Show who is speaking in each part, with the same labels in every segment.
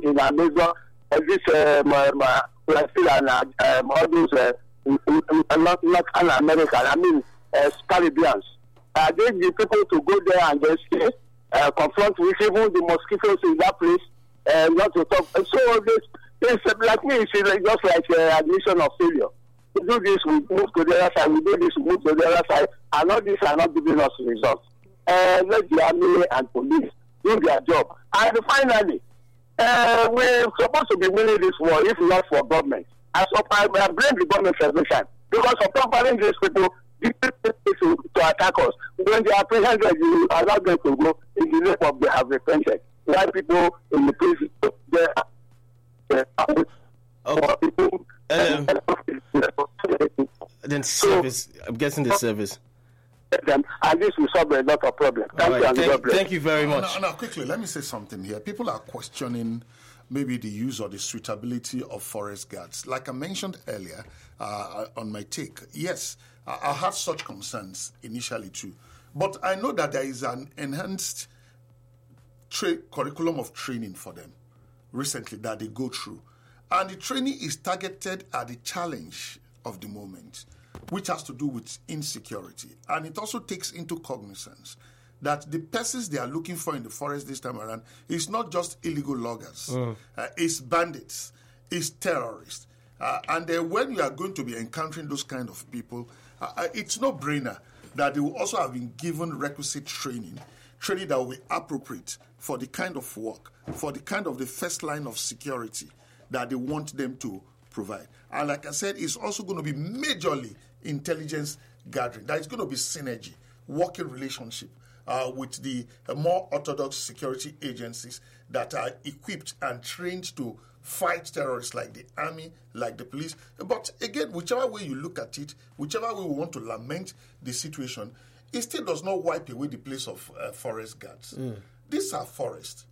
Speaker 1: in Amazon, this Brazil and all those Latin American, I mean Caribbeans. They the people to go there and just confront with even the mosquitoes in that place, not to talk. So this like me, it's just like admission of failure. We do this, we move to the other side. We do this, we move to the other side. And all these are not giving us results. Let the army and police do their job. And finally, we're supposed to be winning this war if not for government. I blame the government every time. Because of profiling these people, to attack us. When they are apprehended, you allow them to go in the name of they have repented. Why people in the prison,
Speaker 2: then service. I'm guessing the service.
Speaker 1: And this will solve a lot of problems.
Speaker 2: Thank you very much.
Speaker 3: Now, quickly, let me say something here. People are questioning maybe the use or the suitability of forest guards. Like I mentioned earlier on my take, yes, I have such concerns initially too. But I know that there is an enhanced curriculum of training for them recently that they go through. And the training is targeted at the challenge of the moment, which has to do with insecurity. And it also takes into cognizance that the persons they are looking for in the forest this time around is not just illegal loggers. It's bandits, it's terrorists. And then when you are going to be encountering those kind of people, it's no brainer that they will also have been given requisite training that will be appropriate for the kind of work, for the kind of the first line of security that they want them to provide. And like I said, it's also going to be majorly intelligence gathering. There is going to be synergy, working relationship with the more orthodox security agencies that are equipped and trained to fight terrorists like the army, like the police. But again, whichever way you look at it, whichever way we want to lament the situation, it still does not wipe away the place of forest guards. These are forests.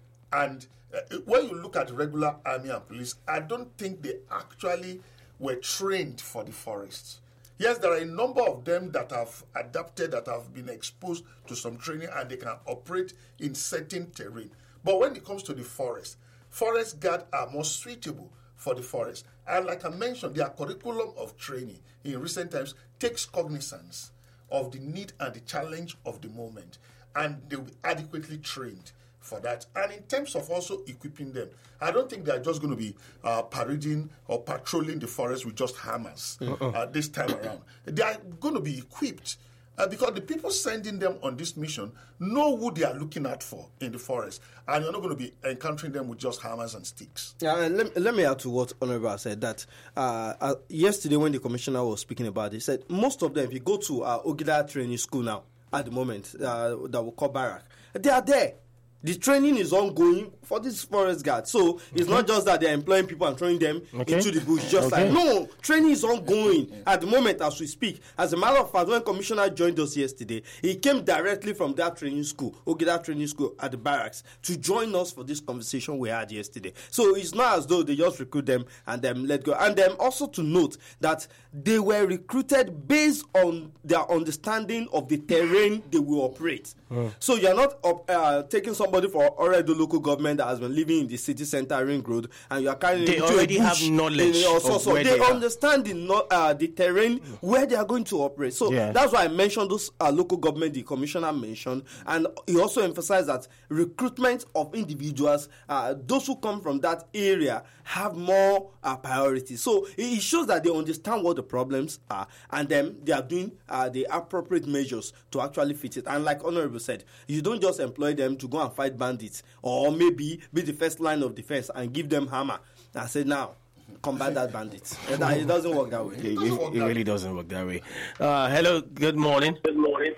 Speaker 3: And when you look at the regular army and police, I don't think they actually were trained for the forests. Yes, there are a number of them that have adapted, that have been exposed to some training, and they can operate in certain terrain. But when it comes to the forest guards are more suitable for the forest. And like I mentioned, their curriculum of training in recent times takes cognizance of the need and the challenge of the moment. And they will be adequately trained for that. And in terms of also equipping them, I don't think they're just going to be parading or patrolling the forest with just hammers this time around. They are going to be equipped because the people sending them on this mission know who they are looking out for in the forest. And you're not going to be encountering them with just hammers and sticks.
Speaker 4: Yeah, and let me add to what Honorable said, that yesterday when the commissioner was speaking about it, he said most of them, if you go to Ogida Training School now, at the moment, that we call Barrack, they are there. The training is ongoing for this forest guard. So it's not just that they're employing people and throwing them into the bush. No, training is ongoing at the moment as we speak. As a matter of fact, when Commissioner joined us yesterday, he came directly from that training school, Ogida Training School at the barracks, to join us for this conversation we had yesterday. So it's not as though they just recruit them and then let go. And then also to note that they were recruited based on their understanding of the terrain they will operate. So you're not taking somebody for already local government that has been living in the city center ring road, and you are carrying
Speaker 2: they already have knowledge of where
Speaker 4: they understand the terrain where they are going to operate. So that's why I mentioned those local government the commissioner mentioned, and he also emphasized that recruitment of individuals, those who come from that area, have more priority. So it shows that they understand what the problems are, and then they are doing the appropriate measures to actually fit it. And like Honorable said, you don't just employ them to go and fight bandits, or maybe be the first line of defense and give them hammer and say, now combat that bandit. It doesn't work that way.
Speaker 2: It really doesn't work that way. Hello, good morning.
Speaker 5: Good morning.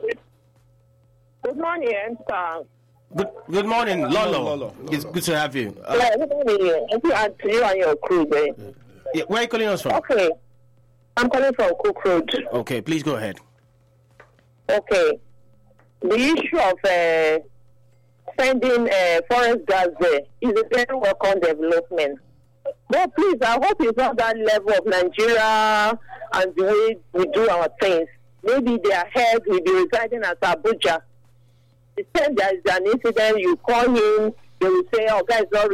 Speaker 5: Good morning, sir.
Speaker 2: Good morning, Lolo. It's good to have you.
Speaker 5: Good morning. To you and your crew there.
Speaker 2: Where are you calling us from?
Speaker 5: Okay. I'm calling from Cook Road.
Speaker 2: Okay, please go ahead.
Speaker 5: Okay. The issue of sending forest guards there is a very welcome development. But please, I hope it's not that level of Nigeria and the way we do our things. Maybe their head will be residing at Abuja. The time there is an incident, you call him, they will say, oh, guys, not